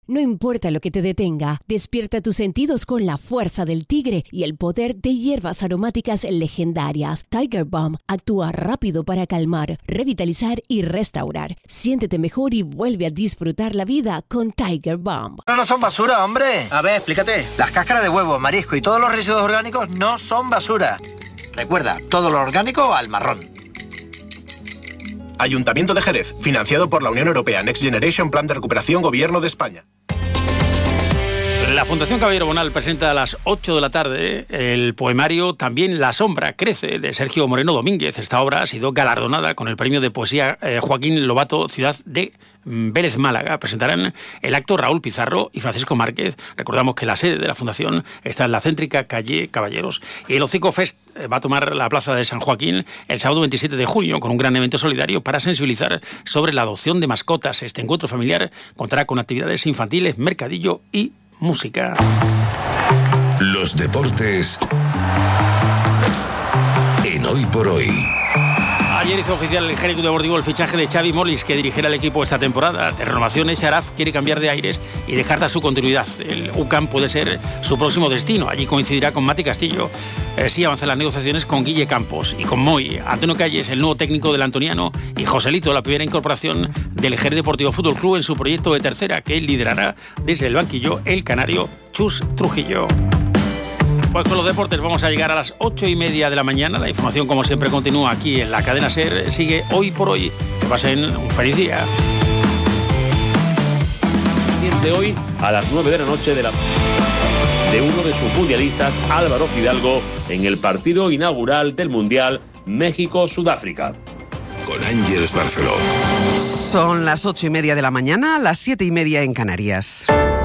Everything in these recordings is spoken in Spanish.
No importa lo que te detenga, despierta tus sentidos con la fuerza del tigre y el poder de hierbas aromáticas legendarias. Tiger Balm actúa rápido para calmar, revitalizar y restaurar. Siéntete mejor y vuelve a disfrutar la vida con Tiger Balm. No son basura, hombre. A ver, explícate. Las cáscaras de huevo, marisco y todos los residuos orgánicos no son basura. Recuerda, todo lo orgánico al marrón. Ayuntamiento de Jerez, financiado por la Unión Europea, Next Generation, Plan de Recuperación, Gobierno de España. La Fundación Caballero Bonal presenta a las 8 de la tarde el poemario También la sombra crece, de Sergio Moreno Domínguez. Esta obra ha sido galardonada con el premio de poesía Joaquín Lobato, ciudad de Vélez, Málaga. Presentarán el acto Raúl Pizarro y Francisco Márquez. Recordamos que la sede de la Fundación está en la céntrica calle Caballeros. Y el Hocico Fest va a tomar la plaza de San Joaquín el sábado 27 de junio con un gran evento solidario para sensibilizar sobre la adopción de mascotas. Este encuentro familiar contará con actividades infantiles, mercadillo y música. Los deportes en Hoy por Hoy. Ayer hizo oficial el Jerez Deportivo el fichaje de Xavi Molins, que dirigirá el equipo esta temporada. De renovación, Sharaf quiere cambiar de aires y dejar dar su continuidad. El UCAM puede ser su próximo destino. Allí coincidirá con Mati Castillo. Sí avanzan las negociaciones con Guille Campos y con Moy. Antonio Calles, el nuevo técnico del Antoniano, y Joselito, la primera incorporación del Jerez Deportivo Fútbol Club en su proyecto de tercera, que liderará desde el banquillo el canario Chus Trujillo. Pues con los deportes vamos a llegar a las 8:30 de la mañana. La información, como siempre, continúa aquí en la cadena SER. Sigue Hoy por Hoy. Que pasen un feliz día. De hoy a las 9 de la noche de uno de sus mundialistas, Álvaro Fidalgo, en el partido inaugural del Mundial México-Sudáfrica. Con Ángeles Barceló. Son las 8:30 de la mañana, las 7:30 en Canarias.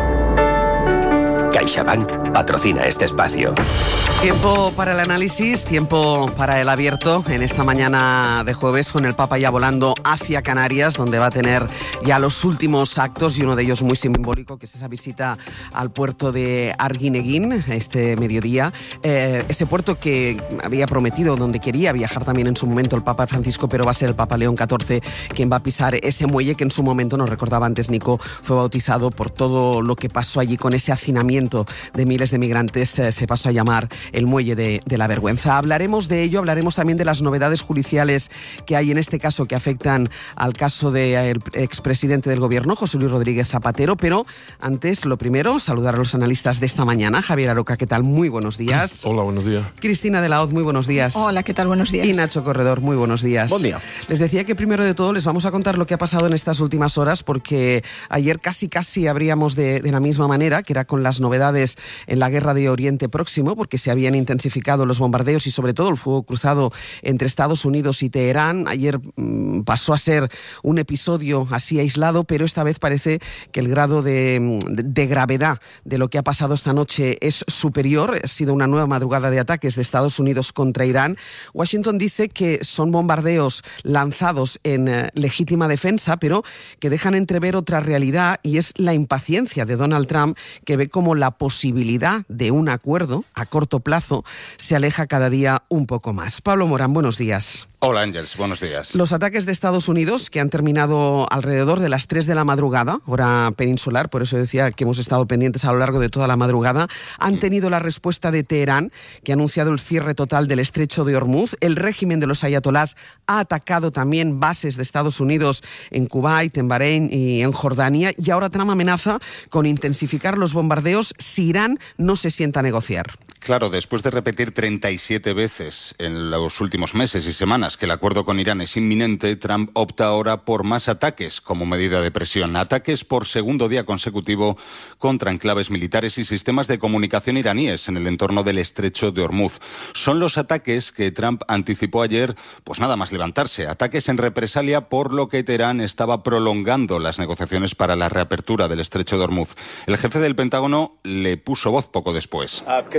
CaixaBank patrocina este espacio. Tiempo para el análisis, tiempo para el abierto en esta mañana de jueves, con el Papa ya volando hacia Canarias, donde va a tener ya los últimos actos, y uno de ellos muy simbólico, que es esa visita al puerto de Arguineguín este mediodía. Ese puerto que había prometido, donde quería viajar también en su momento el Papa Francisco, pero va a ser el Papa León XIV quien va a pisar ese muelle que en su momento, nos recordaba antes Nico, fue bautizado por todo lo que pasó allí con ese hacinamiento de miles de migrantes. Se pasó a llamar el muelle de la vergüenza. Hablaremos de ello, hablaremos también de las novedades judiciales que hay en este caso, que afectan al caso del expresidente del gobierno, José Luis Rodríguez Zapatero, pero antes, lo primero, saludar a los analistas de esta mañana. Javier Aroca, ¿qué tal? Muy buenos días. Hola, buenos días. Cristina de la Hoz, muy buenos días. Hola, ¿qué tal? Buenos días. Y Nacho Corredor, muy buenos días. Buen día. Les decía que primero de todo les vamos a contar lo que ha pasado en estas últimas horas, porque ayer casi abríamos de la misma manera, que era con las novedades en la guerra de Oriente Próximo, porque se habían intensificado los bombardeos y sobre todo el fuego cruzado entre Estados Unidos y Teherán. Ayer pasó a ser un episodio así aislado, pero esta vez parece que el grado de gravedad de lo que ha pasado esta noche es superior. Ha sido una nueva madrugada de ataques de Estados Unidos contra Irán. Washington dice que son bombardeos lanzados en legítima defensa, pero que dejan entrever otra realidad, y es la impaciencia de Donald Trump, que ve como la posibilidad de un acuerdo a corto plazo se aleja cada día un poco más. Pablo Morán, buenos días. Hola Ángels, buenos días. Los ataques de Estados Unidos, que han terminado alrededor de las 3 de la madrugada, hora peninsular, por eso decía que hemos estado pendientes a lo largo de toda la madrugada, han tenido la respuesta de Teherán, que ha anunciado el cierre total del estrecho de Hormuz. El régimen de los ayatolás ha atacado también bases de Estados Unidos en Kuwait, en Bahrein y en Jordania, y ahora Trump amenaza con intensificar los bombardeos si Irán no se sienta a negociar. Claro, después de repetir 37 veces en los últimos meses y semanas que el acuerdo con Irán es inminente, Trump opta ahora por más ataques como medida de presión. Ataques por segundo día consecutivo contra enclaves militares y sistemas de comunicación iraníes en el entorno del estrecho de Hormuz. Son los ataques que Trump anticipó ayer, pues nada más levantarse. Ataques en represalia por lo que Teherán estaba prolongando las negociaciones para la reapertura del estrecho de Hormuz. El jefe del Pentágono le puso voz poco después.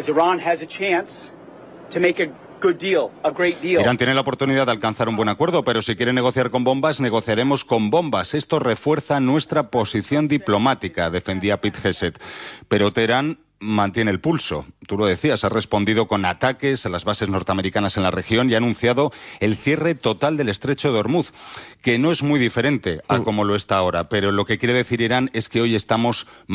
Irán tiene la oportunidad de alcanzar un buen acuerdo, pero si quiere negociar con bombas, negociaremos con bombas. Esto refuerza nuestra posición diplomática, defendía Pete Hegseth. Pero Teherán mantiene el pulso. Tú lo decías, ha respondido con ataques a las bases norteamericanas en la región y ha anunciado el cierre total del estrecho de Hormuz, que no es muy diferente a como lo está ahora. Pero lo que quiere decir Irán es que hoy estamos